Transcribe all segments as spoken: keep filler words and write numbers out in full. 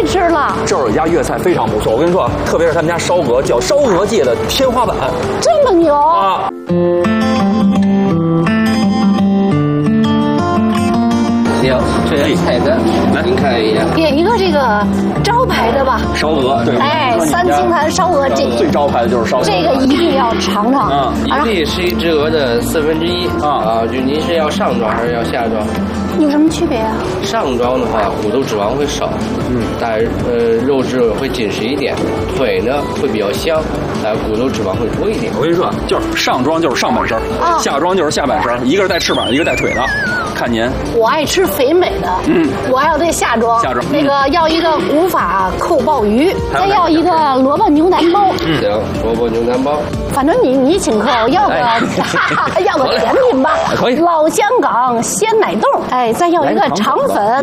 吃了。 这儿有一家粤菜非常不错，我跟你说，特别是他们家烧鹅，叫烧鹅界的天花板。 这么牛啊！ 你好，这是菜单，来您看一下。 点一个这个招牌的吧。 烧鹅，对。 哎，三清坛烧鹅，这最招牌的就是烧鹅。 这个一定要尝尝。 啊，一粒是一只鹅的四分之一啊啊！就您是要上装还是要下装？ 有什么区别啊？ 上装的话，骨头脂肪会少，嗯，但呃肉质会紧实一点，腿呢会比较香，但骨头脂肪会多一点。 我跟你说，就是上装就是上半身，啊、下装就是下半身，一个是带翅膀，一个带腿的，看您。 我爱吃肥美的，嗯，我要这下装， 下装那个要一个古法扣鲍鱼，再要一个萝卜牛腩包。 嗯，行，萝卜牛腩包。 反正你你请客，我要个、哎、要个甜品吧， 可以。 老香港鲜奶冻，哎，再要一个肠粉。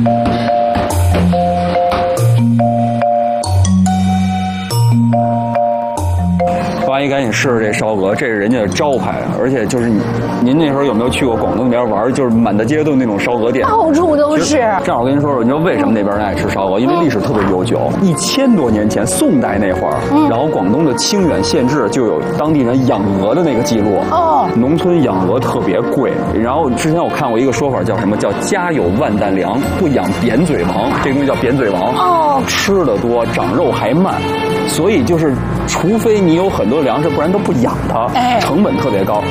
阿姨赶紧试试这烧鹅，这是人家的招牌，而且就是你，您那时候有没有去过广东那边玩？就是满大街都那种烧鹅店， 到处都是。 正好我跟您说说，你知道为什么那边人爱吃烧鹅？因为历史特别悠久，一千多年前宋代那会儿，嗯、然后广东的清远县志就有当地人养鹅的那个记录。哦，农村养鹅特别贵，然后之前我看过一个说法，叫什么叫家有万担粮，不养扁嘴王，这个东西叫扁嘴王。哦，吃的多，长肉还慢，所以就是除非你有很多粮食，不然都不养它，哎、成本特别高。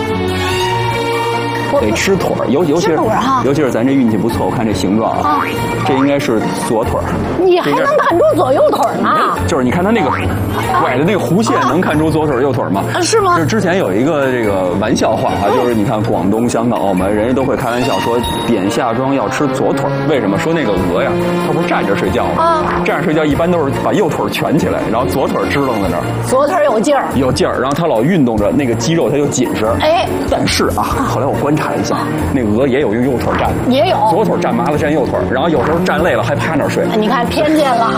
得吃腿儿，尤尤其是尤其是咱这运气不错，我看这形状啊，啊这应该是左腿儿。 你还能看出左右腿呢？ 就是你看它那个拐的那个弧线，能看出左腿右腿吗？ 啊，是吗？ 就是之前有一个这个玩笑话啊，就是你看广东、香港、澳门，人家都会开玩笑说点下庄要吃左腿，为什么？说那个鹅呀，它不是站着睡觉吗？啊，站着睡觉一般都是把右腿蜷起来，然后左腿支棱在那儿， 左腿有劲儿， 有劲儿，然后它老运动着，那个肌肉它就紧实。哎，但是啊，后来我观察了一下，那鹅也有用右腿站的， 也有左腿站麻子站右腿，然后有时候站累了还趴那儿睡。 你看偏见了。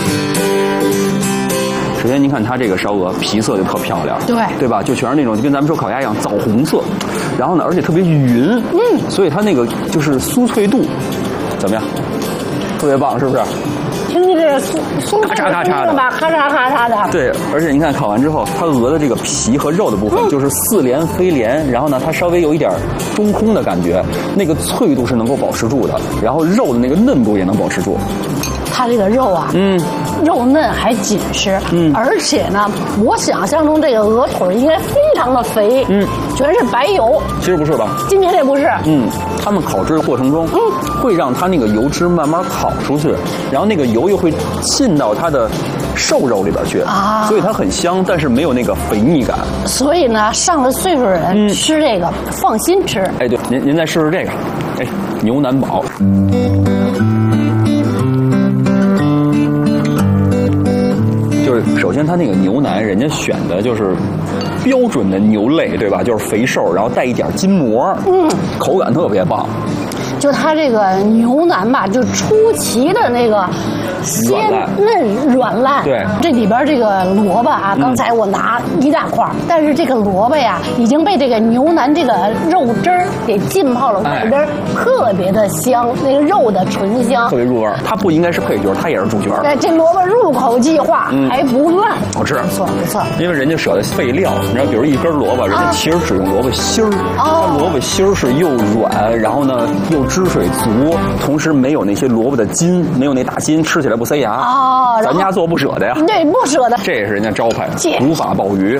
首先您看它这个烧鹅皮色就特漂亮， 对对吧？就全是那种就跟咱们说烤鸭一样枣红色，然后呢而且特别匀，嗯，所以它那个就是酥脆度怎么样？特别棒，是不是？ 听着这酥酥咔嚓咔嚓的吧，咔嚓咔嚓的。 对，而且您看烤完之后，它鹅的这个皮和肉的部分就是似连非连，然后呢它稍微有一点中空的感觉，那个脆度是能够保持住的，然后肉的那个嫩度也能保持住。 它这个肉啊，嗯，肉嫩还紧实，嗯，而且呢，我想象中这个鹅腿应该非常的肥，嗯，全是白油。 其实不是吧？ 今天这不是， 嗯，他们烤制的过程中，嗯，会让它那个油脂慢慢烤出去，然后那个油又会浸到它的瘦肉里边去啊，所以它很香，但是没有那个肥腻感。 所以呢，上了岁数的人、嗯、吃这个放心吃。 哎，对，您您再试试这个，哎，牛腩煲。就是首先它那个牛腩，人家选的就是标准的牛类，对吧？就是肥瘦，然后带一点筋膜，嗯，口感特别棒。 就它这个牛腩吧，就出奇的那个鲜嫩软烂。 对， 这里边这个萝卜啊，刚才我拿一大块、嗯，但是这个萝卜呀，已经被这个牛腩这个肉汁儿给浸泡了，外边、哎、特别的香，那个肉的醇香， 特别入味。它不应该是配角，它也是主角。 对，这萝卜入口即化，嗯、还不烂， 好吃， 不错不错。 因为人家舍得费料，你知道，比如一根萝卜，人家其实只用萝卜芯儿，哦、它萝卜芯儿是又软，然后呢又汁水足，同时没有那些萝卜的筋，没有那大筋，吃起来不塞牙。哦，咱家做不舍得呀。 对，不舍得。 这也是人家招牌，古法鲍鱼。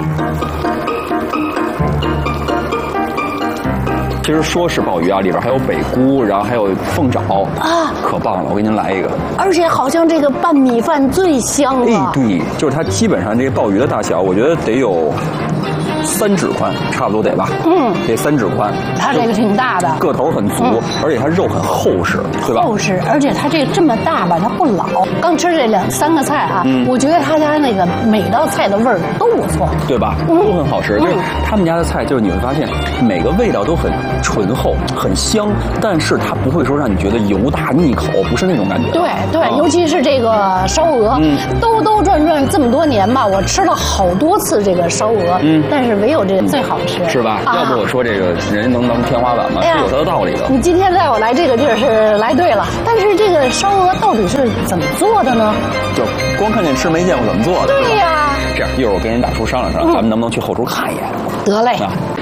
其实说是鲍鱼啊，里边还有北菇，然后还有凤爪啊，可棒了！我给您来一个。而且好像这个拌米饭最香了。 哎，对，就是它基本上这个鲍鱼的大小，我觉得得有三指宽，差不多得吧？嗯，得三指宽。 它这个挺大的， 个头很足，嗯、而且它肉很厚实，对吧？ 厚实，而且它这个这么大吧，它不老。刚吃这两三个菜啊，嗯、我觉得他家那个每道菜的味儿都不错， 对吧？嗯、都很好吃。就是他们家的菜，就是你会发现每个味道都很醇厚、很香，但是它不会说让你觉得油大腻口，不是那种感觉。 对对，啊、尤其是这个烧鹅，嗯、兜兜转转这么多年吧，我吃了好多次这个烧鹅，嗯、但是唯有这个最好吃， 是吧？要不我说这个人能当天花板吗？是有它的道理的。 你今天带我来这个地儿是来对了，但是这个烧鹅到底是怎么做的呢？ 就光看见吃没见过怎么做的。 对呀。 这样，一会儿我跟人大厨商量商量，咱们能不能去后厨看一眼？ 得嘞。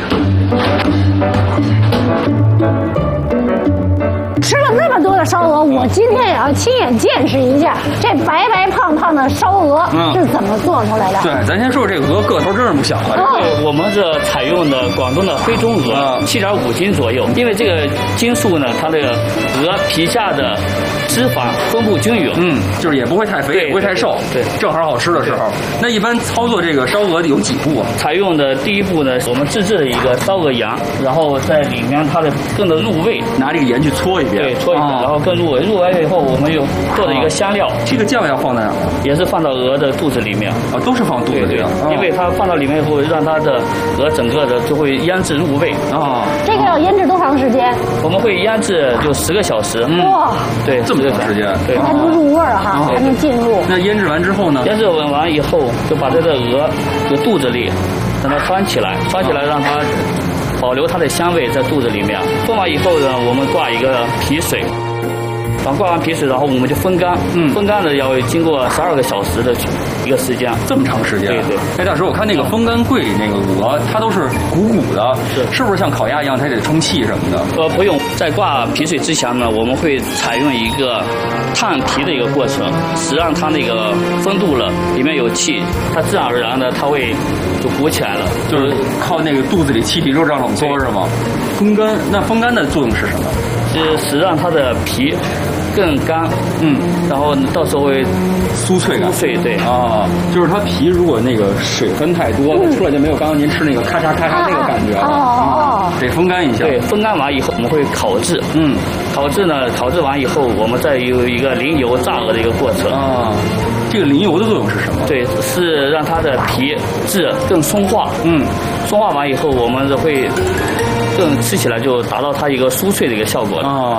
吃了那么多的烧鹅，我今天也要亲眼见识一下这白白胖胖的烧鹅是怎么做出来的。 对，咱先说说这个鹅个头真是不小啊。 对，我们是采用的广东的非中鹅，七点五斤左右。因为这个斤数呢，它这个鹅皮下的脂肪分布均匀， 嗯，就是也不会太肥，也不会太瘦， 对， 正好好吃的时候。那一般操作这个烧鹅有几步啊？ 采用的第一步呢，我们自制的一个烧鹅羊，然后在里面它的更的入味， 拿这个盐去搓一遍， 对，搓一遍，然后更入味。入味以后，我们又做了一个香料， 这个酱要放在哪？ 也是放到鹅的肚子里面啊，都是放肚子里的， 因为它放到里面以后，让它的鹅整个的就会腌制入味啊。 这个要腌制多长时间？ 我们会腌制就十个小时。 哇， 对， 这么长时间， 对， 才能入味儿哈，才能进入。 那腌制完之后呢？ 腌制完以后，就把这个鹅就肚子里让它翻起来，翻起来让它保留它的香味在肚子里面。做完以后呢，我们挂一个皮水。然后挂完皮水，然后我们就风干。嗯，风干呢要经过十二个小时的一个时间， 这么长时间。 对对。 哎，大师，我看那个风干柜里那个鹅，它都是鼓鼓的，是是不是像烤鸭一样，它得充气什么的？ 呃，不用。在挂皮水之前呢，我们会采用一个烫皮的一个过程，使让它那个风度了，里面有气，它自然而然的它会就鼓起来了， 就是靠那个肚子里气体热胀冷缩是吗？风干，那风干的作用是什么？ 是使让它的皮更干，嗯，然后到时候会酥脆感， 酥脆，对啊，就是它皮如果那个水分太多，它出来就没有刚刚您吃那个咔嚓咔嚓那个感觉了，哦，得风干一下。 对，风干完以后我们会烤制，嗯，烤制呢，烤制完以后我们再有一个淋油炸鹅的一个过程啊。 这个淋油的作用是什么？ 对，是让它的皮质更松化，嗯，松化完以后我们会更吃起来就达到它一个酥脆的一个效果啊。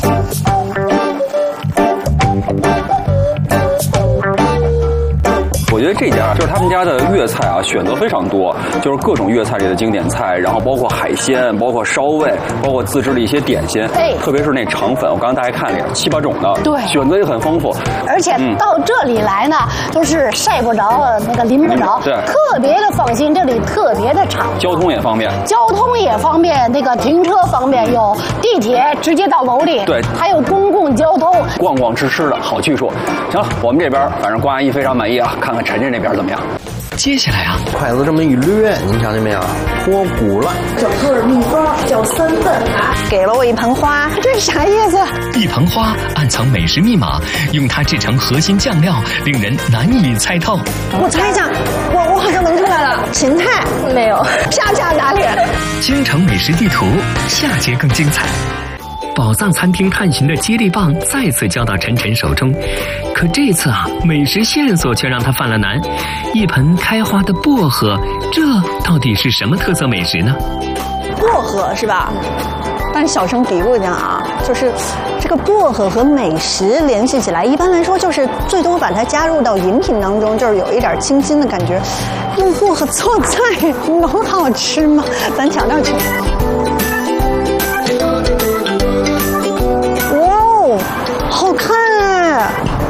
我觉得这家就是他们家的粤菜啊，选择非常多，就是各种粤菜里的经典菜，然后包括海鲜，包括烧味，包括自制的一些点心，哎，特别是那肠粉，我刚刚大家看了七八种的， 对， 选择也很丰富。 而且到这里来呢，都是晒不着，那个淋不着， 对， 特别的放心，这里特别的敞， 交通也方便， 交通也方便，那个停车方便，有地铁直接到楼里， 对， 还有公共交通， 逛逛吃吃的好去处。行了，我们这边反正关阿姨非常满意啊，看看陈陈那边怎么样？ 接下来啊， 筷子这么一掠，您瞧见没有？脱骨了。 整个蜜包叫三份啊，给了我一盆花，这是啥意思？ 一盆花暗藏美食密码，用它制成核心酱料，令人难以猜透。 我猜一下，我我好像闻出来了，芹菜没有，下家哪里？ 京城美食地图，下节更精彩。宝藏餐厅探寻的接力棒再次交到陈晨手中，可这次啊，美食线索却让他犯了难。一盆开花的薄荷，这到底是什么特色美食呢？ 薄荷是吧？但是小声嘀咕一下啊，就是这个薄荷和美食联系起来，一般来说就是最多把它加入到饮品当中，就是有一点清新的感觉。用薄荷做菜能好吃吗？咱调调去。哇，好看哎！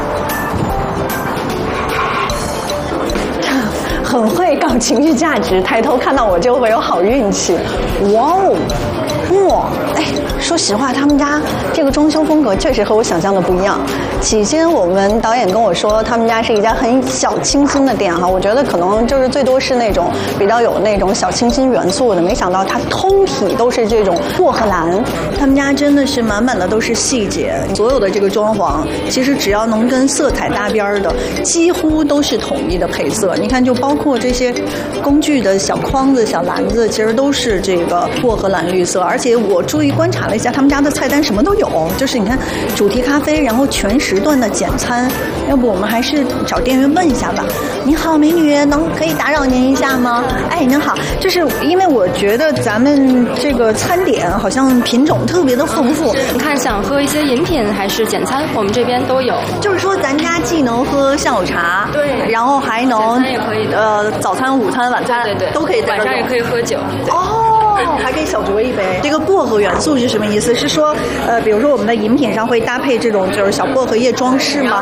很会搞情绪价值，抬头看到我就会有好运气。哇哦，哇，哎，说实话，他们家这个装修风格确实和我想象的不一样。起先我们导演跟我说，他们家是一家很小清新的店哈，我觉得可能就是最多是那种比较有那种小清新元素的，没想到它通体都是这种薄荷蓝。他们家真的是满满的都是细节，所有的这个装潢，其实只要能跟色彩搭边的，几乎都是统一的配色。你看，就包括这些工具的小筐子、小篮子，其实都是这个薄荷蓝绿色，而且且我注意观察了一下他们家的菜单，什么都有，就是你看主题咖啡，然后全时段的简餐。要不我们还是找店员问一下吧。你好，美女，能可以打扰您一下吗？哎，您好，就是因为我觉得咱们这个餐点好像品种特别的丰富。 你看想喝一些饮品还是简餐，我们这边都有。 就是说咱家既能喝下午茶， 对， 然后还能也可以的， 呃，早餐、午餐、晚餐， 对对对， 都可以在这儿。 晚上也可以喝酒。 哦，还可以小酌一杯。这个薄荷元素是什么意思？是说，呃，比如说我们的饮品上会搭配这种就是小薄荷叶装饰吗？